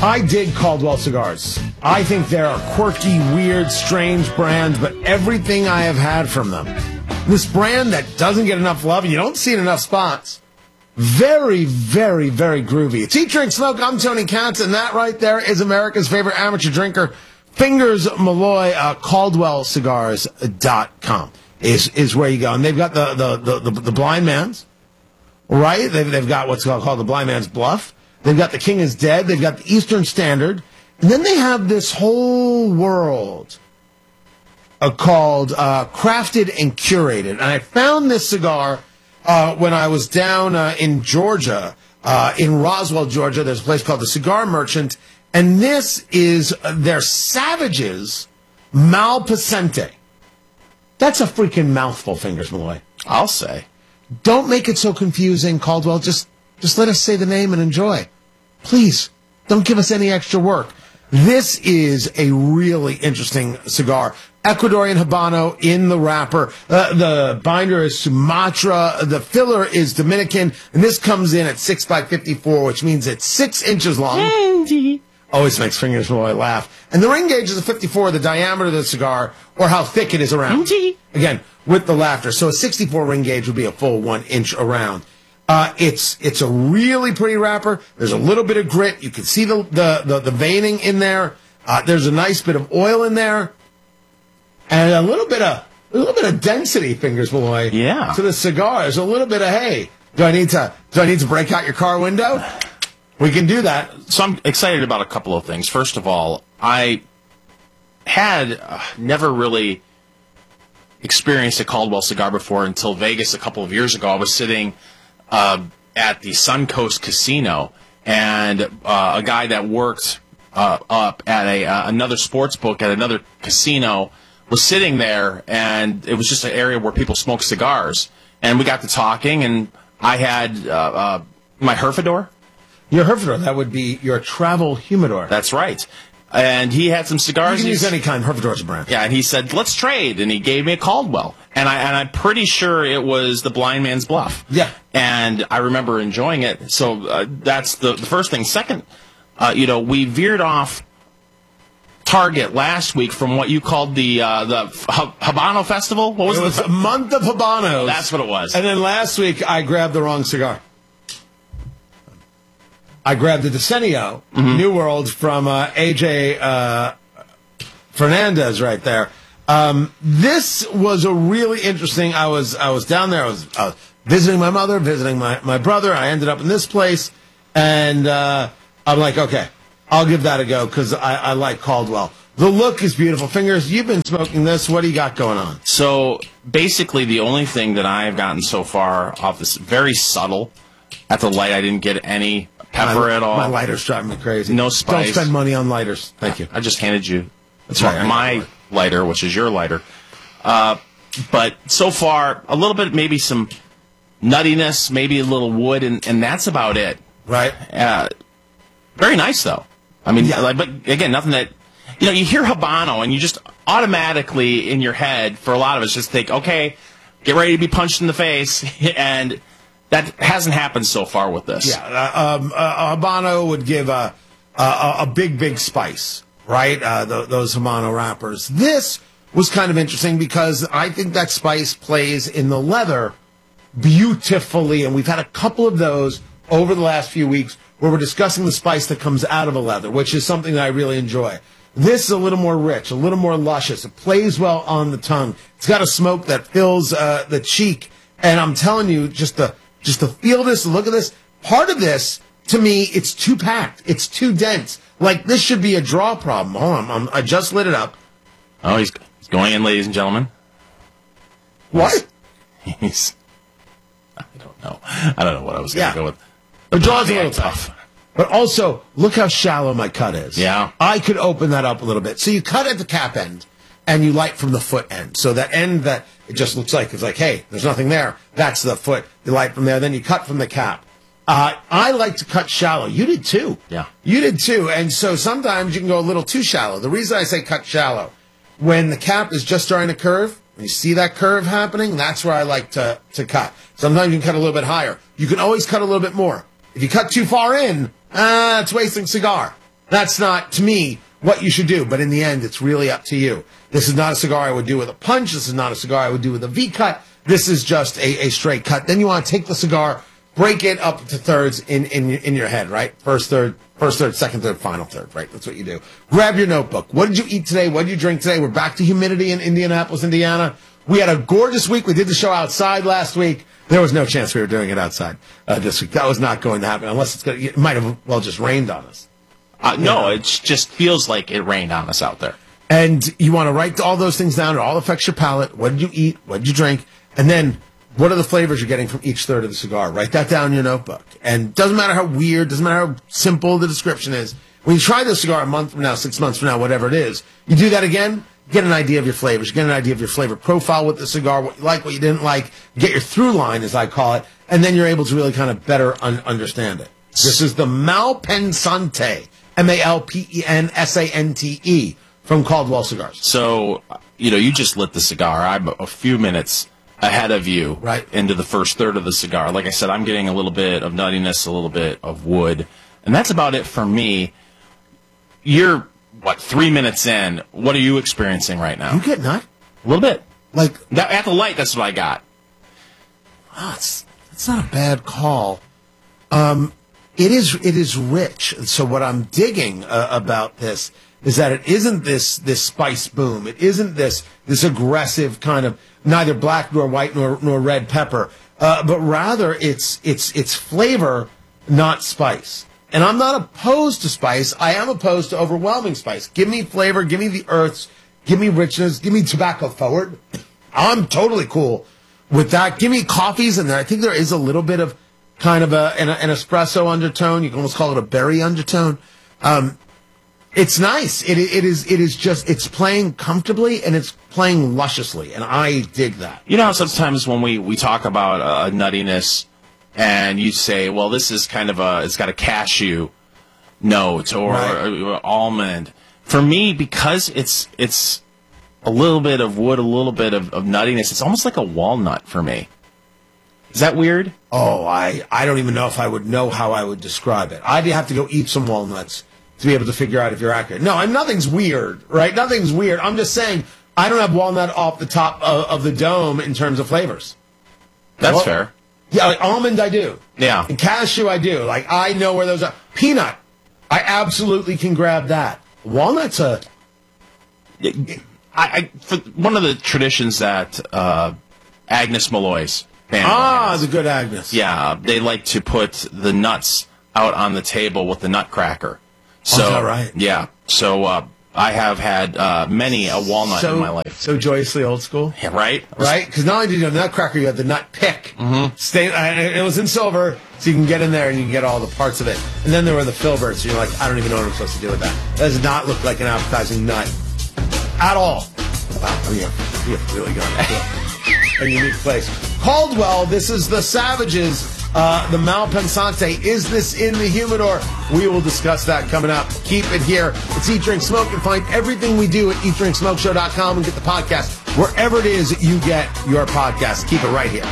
I dig Caldwell cigars. I think they're a quirky, weird, strange brand, but everything I have had from them. This brand that doesn't get enough love, you don't see it in enough spots. Very, very, very groovy. It's Eat, Drink, Smoke. I'm Tony Katz, and that right there is America's favorite amateur drinker, Fingers Malloy. CaldwellCigars.com is where you go. And they've got the Blind Man's, right? They've got what's called the Blind Man's Bluff. They've got the King is Dead. They've got the Eastern Standard. And then they have this whole world called Crafted and Curated. And I found this cigar when I was down in Georgia, in Roswell, Georgia. There's a place called the Cigar Merchant. And this is their Savages Malpasente. That's a freaking mouthful, Fingers Malloy. I'll say. Don't make it so confusing, Caldwell. Just let us say the name and enjoy. Please, don't give us any extra work. This is a really interesting cigar. Ecuadorian Habano in the wrapper. The binder is Sumatra. The filler is Dominican. And this comes in at 6x54, which means it's 6 inches long. Always makes Fingers Malloy laugh. And the ring gauge is a 54, the diameter of the cigar, or how thick it is around. Again, with the laughter. So a 64 ring gauge would be a full 1 inch around. It's a really pretty wrapper. There's a little bit of grit. You can see the veining in there. There's a nice bit of oil in there, and a little bit of density, Fingers Malloy. Yeah. To the cigar. There's a little bit of do I need to break out your car window? We can do that. So I'm excited about a couple of things. First of all, I had never really experienced a Caldwell cigar before until Vegas a couple of years ago. I was sitting at the Suncoast Casino, and a guy that worked up at another sports book at another casino was sitting there, and it was just an area where people smoke cigars. And we got to talking, and I had my Herfador. Your Herfador, that would be your travel humidor. That's right. And he had some cigars. You can use any kind. Herfador's a brand. Yeah, and he said, let's trade. And he gave me a Caldwell. And I'm pretty sure it was the Blind Man's Bluff. Yeah. And I remember enjoying it. So that's the first thing. Second, we veered off target last week from what you called the Habano Festival. What was it? It was a month of Habanos. That's what it was. And then last week, I grabbed the wrong cigar. I grabbed the Decenio, New World, from AJ Fernandez right there. This was a really interesting. I was down there. I was visiting my mother, visiting my brother. I ended up in this place, and I'm like, okay, I'll give that a go because I like Caldwell. The look is beautiful. Fingers, you've been smoking this. What do you got going on? So basically, the only thing that I have gotten so far off this very subtle. At the light, I didn't get any pepper at all. My lighters drive me crazy. No spice. Don't spend money on lighters. Thank you. I just handed you my lighter, which is your lighter. But so far, a little bit, maybe some nuttiness, maybe a little wood, and that's about it. Right. Very nice, though. I mean, but again, nothing that... you hear Habano, and you just automatically, in your head, for a lot of us, just think, okay, get ready to be punched in the face, and... That hasn't happened so far with this. Yeah, Habano would give a big spice, right? Those Habano wrappers. This was kind of interesting because I think that spice plays in the leather beautifully, and we've had a couple of those over the last few weeks where we're discussing the spice that comes out of a leather, which is something that I really enjoy. This is a little more rich, a little more luscious. It plays well on the tongue. It's got a smoke that fills the cheek, and I'm telling you, just to feel this, look at this. Part of this, to me, it's too packed. It's too dense. Like, this should be a draw problem. Hold on, I just lit it up. Oh, he's going in, ladies and gentlemen. What? I don't know. I don't know what I was going to go with. The draw's a little tough. But also, look how shallow my cut is. Yeah. I could open that up a little bit. So you cut at the cap end, and you light from the foot end. So that end that it just looks like, it's like, hey, there's nothing there. That's the foot. You light from there. Then you cut from the cap. I like to cut shallow. You did too. Yeah. You did too. And so sometimes you can go a little too shallow. The reason I say cut shallow, when the cap is just starting to curve, when you see that curve happening, that's where I like to cut. Sometimes you can cut a little bit higher. You can always cut a little bit more. If you cut too far in, it's wasting cigar. That's not, to me, what you should do. But in the end, it's really up to you. This is not a cigar I would do with a punch. This is not a cigar I would do with a V-cut. This is just a straight cut. Then you want to take the cigar, break it up to thirds in your head, right? First third, second third, final third, right? That's what you do. Grab your notebook. What did you eat today? What did you drink today? We're back to humidity in Indianapolis, Indiana. We had a gorgeous week. We did the show outside last week. There was no chance we were doing it outside this week. That was not going to happen unless it might have, well, just rained on us. No, it just feels like it rained on us out there. And you want to write all those things down. It all affects your palate. What did you eat? What did you drink? And then what are the flavors you're getting from each third of the cigar? Write that down in your notebook. And doesn't matter how weird, doesn't matter how simple the description is. When you try this cigar a month from now, 6 months from now, whatever it is, you do that again, get an idea of your flavors. You get an idea of your flavor profile with the cigar, what you like, what you didn't like. Get your through line, as I call it, and then you're able to really kind of better understand it. This is the Malpensante, Malpensante from Caldwell Cigars. So, you just lit the cigar. I'm a few minutes ahead of you into the first third of the cigar. Like I said, I'm getting a little bit of nuttiness, a little bit of wood, and that's about it for me. You're, 3 minutes in. What are you experiencing right now? You get nut? A little bit. Like at the light, that's what I got. Oh, it's not a bad call. It is rich. So what I'm digging about this is that it isn't this spice boom. It isn't this aggressive kind of neither black nor white nor red pepper, but rather it's flavor, not spice. And I'm not opposed to spice. I am opposed to overwhelming spice. Give me flavor, give me the earths, give me richness, give me tobacco forward. I'm totally cool with that. Give me coffees in there. I think there is a little bit of kind of an espresso undertone. You can almost call it a berry undertone. It's nice. It is just, it's playing comfortably and it's playing lusciously. And I dig that. You know how sometimes when we talk about nuttiness, and you say, well, this is kind of it's got a cashew note or almond. For me, because it's a little bit of wood, a little bit of nuttiness, it's almost like a walnut for me. Is that weird? Oh, I don't even know if I would know how I would describe it. I'd have to go eat some walnuts to be able to figure out if you're accurate. No, nothing's weird, right? Nothing's weird. I'm just saying I don't have walnut off the top of the dome in terms of flavors. That's fair. Yeah, like almond I do. Yeah. And cashew I do. Like I know where those are. Peanut, I absolutely can grab that. Walnuts for one of the traditions that Agnes Malloy's band has. The good Agnes. Yeah, they like to put the nuts out on the table with the nutcracker. So, is that right? Yeah. So I have had many a walnut in my life. So joyously old school. Yeah, right? Right? Because not only did you have the nutcracker, you had the nut pick. Mm-hmm. It was in silver, so you can get in there and you can get all the parts of it. And then there were the filberts, so you're like, I don't even know what I'm supposed to do with that. That does not look like an appetizing nut at all. Wow, you've really gone into a unique place. Caldwell, this is the Savages. The Malpensante. Is this in the humidor? We will discuss that coming up. Keep it here. It's Eat, Drink, Smoke. And find everything we do at eatdrinksmokeshow.com and get the podcast wherever it is you get your podcast. Keep it right here.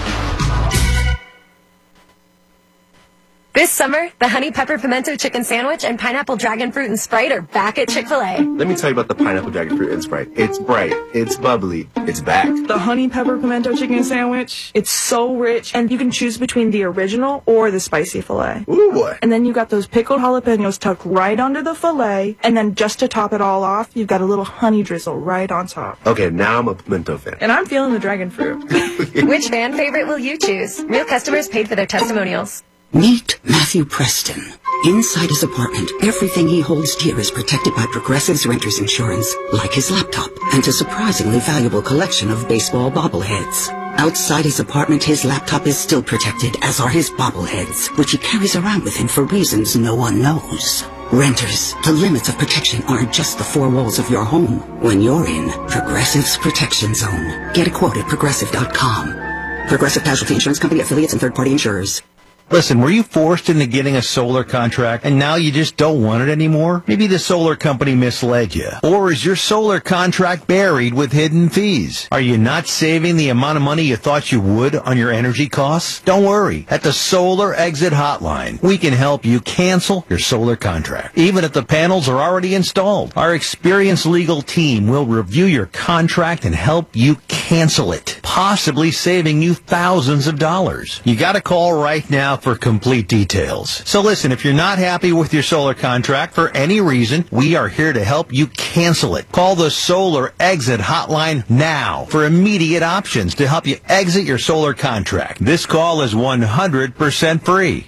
This summer, the Honey Pepper Pimento Chicken Sandwich and Pineapple Dragon Fruit and Sprite are back at Chick-fil-A. Let me tell you about the Pineapple Dragon Fruit and Sprite. It's bright, it's bubbly, it's back. The Honey Pepper Pimento Chicken Sandwich, it's so rich, and you can choose between the original or the spicy filet. Ooh, boy. And then you got those pickled jalapenos tucked right under the filet, and then just to top it all off, you've got a little honey drizzle right on top. Okay, now I'm a pimento fan. And I'm feeling the dragon fruit. Which fan favorite will you choose? Real customers paid for their testimonials. Meet Matthew Preston. Inside his apartment, everything he holds dear is protected by Progressive's renter's insurance, like his laptop and a surprisingly valuable collection of baseball bobbleheads. Outside his apartment, his laptop is still protected, as are his bobbleheads, which he carries around with him for reasons no one knows. Renters, the limits of protection aren't just the four walls of your home. When you're in Progressive's Protection Zone, get a quote at Progressive.com. Progressive Casualty Insurance Company, affiliates, and third-party insurers. Listen, were you forced into getting a solar contract and now you just don't want it anymore? Maybe the solar company misled you. Or is your solar contract buried with hidden fees? Are you not saving the amount of money you thought you would on your energy costs? Don't worry. At the Solar Exit Hotline, we can help you cancel your solar contract, even if the panels are already installed. Our experienced legal team will review your contract and help you cancel it, possibly saving you thousands of dollars. You got to call right now for complete details. So listen, if you're not happy with your solar contract for any reason, we are here to help you cancel it. Call the Solar Exit Hotline now for immediate options to help you exit your solar contract. This call is 100% free.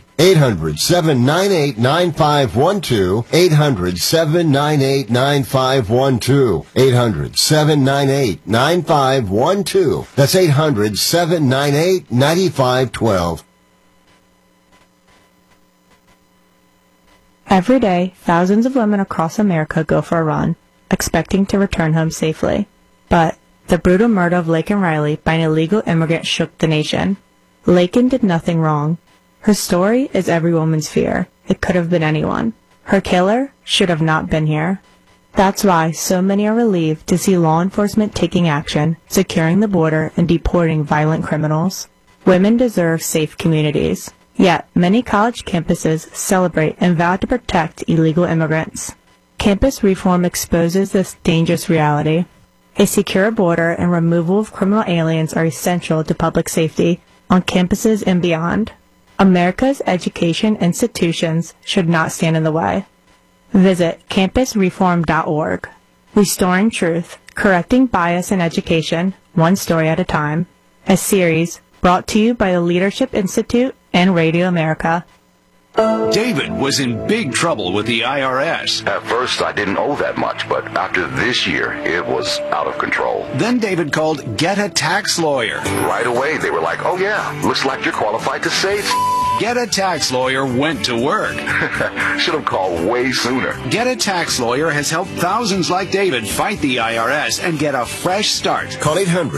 800-798-9512. 800-798-9512. 800-798-9512. That's 800-798-9512. Every day, thousands of women across America go for a run, expecting to return home safely. But the brutal murder of Laken Riley by an illegal immigrant shook the nation. Laken did nothing wrong. Her story is every woman's fear. It could have been anyone. Her killer should have not been here. That's why so many are relieved to see law enforcement taking action, securing the border, and deporting violent criminals. Women deserve safe communities. Yet, many college campuses celebrate and vow to protect illegal immigrants. Campus reform exposes this dangerous reality. A secure border and removal of criminal aliens are essential to public safety on campuses and beyond. America's education institutions should not stand in the way. Visit campusreform.org. Restoring Truth, Correcting Bias in Education, One Story at a Time. A series brought to you by the Leadership Institute and Radio America. David was in big trouble with the IRS. At first, I didn't owe that much, but after this year, it was out of control. Then David called Get a Tax Lawyer. Right away, they were like, oh yeah, looks like you're qualified to save. Get a Tax Lawyer went to work. Should have called way sooner. Get a Tax Lawyer has helped thousands like David fight the IRS and get a fresh start. Call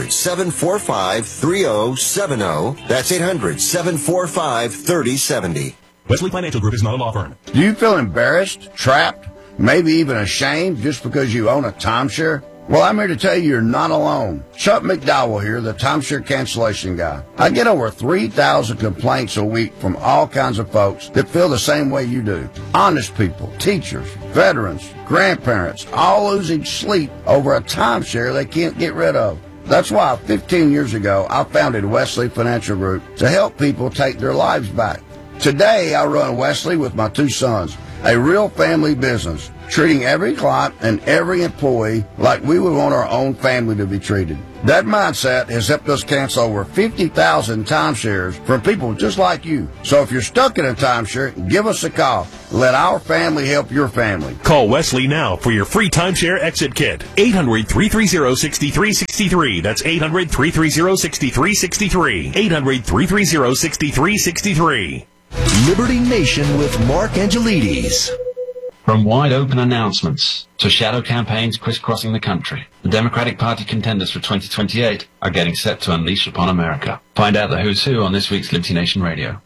800-745-3070. That's 800-745-3070. Wesley Financial Group is not a law firm. Do you feel embarrassed, trapped, maybe even ashamed just because you own a timeshare? Well, I'm here to tell you you're not alone. Chuck McDowell here, the timeshare cancellation guy. I get over 3,000 complaints a week from all kinds of folks that feel the same way you do. Honest people, teachers, veterans, grandparents, all losing sleep over a timeshare they can't get rid of. That's why 15 years ago, I founded Wesley Financial Group to help people take their lives back. Today, I run Wesley with my two sons, a real family business, treating every client and every employee like we would want our own family to be treated. That mindset has helped us cancel over 50,000 timeshares from people just like you. So if you're stuck in a timeshare, give us a call. Let our family help your family. Call Wesley now for your free timeshare exit kit. 800-330-6363. That's 800-330-6363. 800-330-6363. Liberty Nation with Mark Angelides. From wide open announcements to shadow campaigns crisscrossing the country, the Democratic Party contenders for 2028 are getting set to unleash upon America. Find out the who's who on this week's Liberty Nation Radio.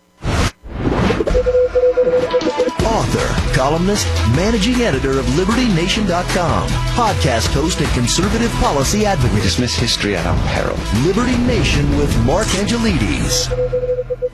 Author, columnist, managing editor of LibertyNation.com, podcast host and conservative policy advocate. We dismiss history at our peril. Liberty Nation with Mark Angelides.